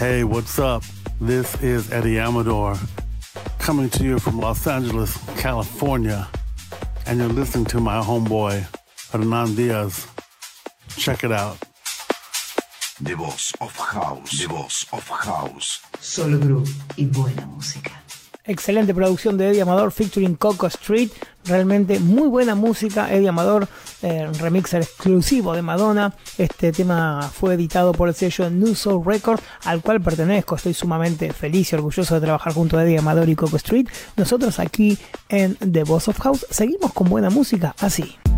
Hey, what's up? This is Eddie Amador, coming to you from Los Angeles, California, and you're listening to my homeboy, Hernan Diaz. Check it out. The Voice of House. The Voice of House. Solo groove y buena música. Excelente producción de Eddie Amador featuring Coco Street. Realmente muy buena música. Eddie Amador, remixer exclusivo de Madonna. Este tema fue editado por el sello New Soul Records, al cual pertenezco. Estoy sumamente feliz y orgulloso de trabajar junto a Eddie Amador y Coco Street. Nosotros aquí en The Voice of House seguimos con buena música así.